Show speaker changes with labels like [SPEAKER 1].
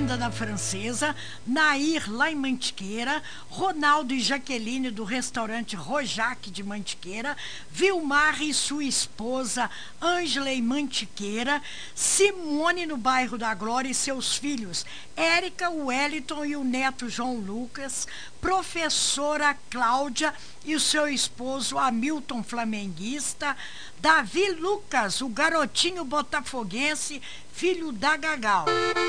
[SPEAKER 1] Fazenda da Francesa, Nair lá em Mantiqueira, Ronaldo e Jaqueline do restaurante Rojac de Mantiqueira, Vilmar e sua esposa Ângela em Mantiqueira, Simone no bairro da Glória e seus filhos Érica, Wellington e o neto João Lucas, professora Cláudia e o seu esposo Hamilton flamenguista, Davi Lucas, o garotinho botafoguense, filho da Gagal.